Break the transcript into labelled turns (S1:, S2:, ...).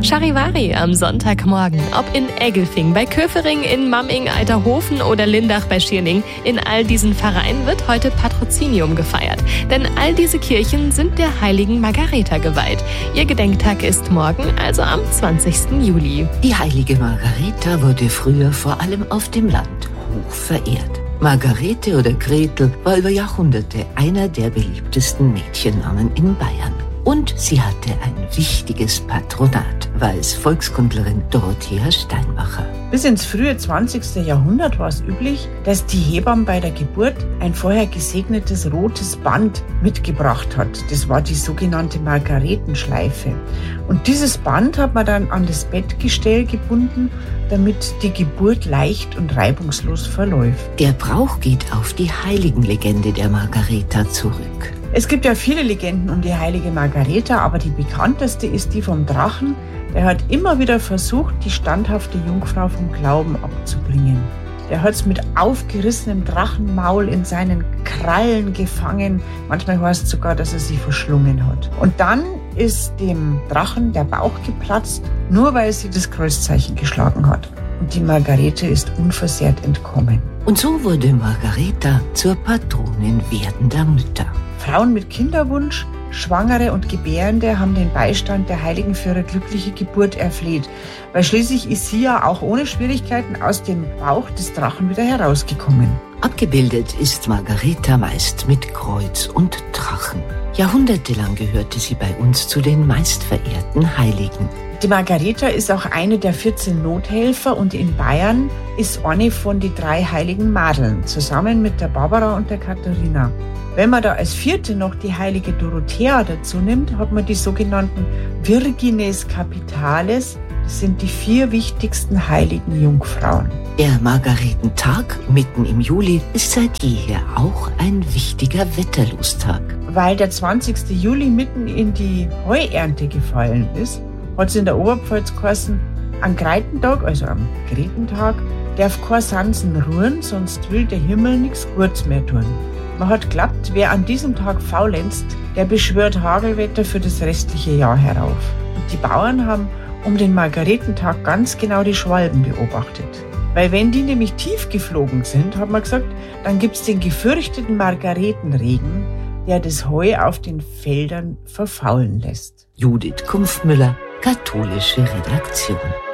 S1: Charivari am Sonntagmorgen. Ob in Eggelfing, bei Köfering, in Mamming, Alterhofen oder Lindach bei Schierning, in all diesen Pfarreien wird heute Patrozinium gefeiert. Denn all diese Kirchen sind der heiligen Margareta geweiht. Ihr Gedenktag ist morgen, also am 20. Juli.
S2: Die heilige Margareta wurde früher vor allem auf dem Land hoch verehrt. Margarete oder Gretel war über Jahrhunderte einer der beliebtesten Mädchennamen in Bayern. Und sie hatte ein wichtiges Patronat, weiß Volkskundlerin Dorothea Steinbacher.
S3: Bis ins frühe 20. Jahrhundert war es üblich, dass die Hebamme bei der Geburt ein vorher gesegnetes rotes Band mitgebracht hat. Das war die sogenannte Margaretenschleife. Und dieses Band hat man dann an das Bettgestell gebunden, damit die Geburt leicht und reibungslos verläuft.
S2: Der Brauch geht auf die Heiligenlegende der Margareta zurück.
S3: Es gibt ja viele Legenden um die heilige Margareta, aber die bekannteste ist die vom Drachen. Der hat immer wieder versucht, die standhafte Jungfrau vom Glauben abzubringen. Der hat es mit aufgerissenem Drachenmaul in seinen Krallen gefangen. Manchmal heißt es sogar, dass er sie verschlungen hat. Und dann ist dem Drachen der Bauch geplatzt, nur weil sie das Kreuzzeichen geschlagen hat. Und die Margarete ist unversehrt entkommen.
S2: Und so wurde Margareta zur Patronin werdender Mütter.
S3: Frauen mit Kinderwunsch, Schwangere und Gebärende haben den Beistand der Heiligen für ihre glückliche Geburt erfleht, weil schließlich ist sie ja auch ohne Schwierigkeiten aus dem Bauch des Drachen wieder herausgekommen.
S2: Abgebildet ist Margareta meist mit Kreuz und Drachen. Jahrhundertelang gehörte sie bei uns zu den meistverehrten Heiligen.
S3: Die Margareta ist auch eine der 14 Nothelfer und in Bayern ist eine von den 3 heiligen Madeln, zusammen mit der Barbara und der Katharina. Wenn man da als 4. noch die heilige Dorothea dazu nimmt, hat man die sogenannten Virgines Capitales. Das sind die 4 wichtigsten heiligen Jungfrauen.
S2: Der Margaretentag mitten im Juli ist seit jeher auch ein wichtiger Wetterlostag.
S3: Weil der 20. Juli mitten in die Heuernte gefallen ist, hat es in der Oberpfalz geheißen, am Greitentag, also am Gretentag, darf kein Sansen ruhen, sonst will der Himmel nichts Gutes mehr tun. Man hat geglaubt, wer an diesem Tag faulenzt, der beschwört Hagelwetter für das restliche Jahr herauf. Und die Bauern haben um den Margaretentag ganz genau die Schwalben beobachtet. Weil wenn die nämlich tief geflogen sind, hat man gesagt, dann gibt's den gefürchteten Margaretenregen, der das Heu auf den Feldern verfaulen lässt.
S2: Judith Kumpfmüller, Katholische Redaktion.